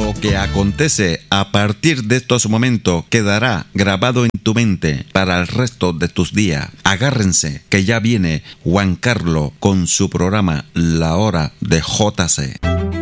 Lo que acontece a partir de estos momentos quedará grabado en tu mente para el resto de tus días. Agárrense, que ya viene Juan Carlos con su programa La Hora de JC.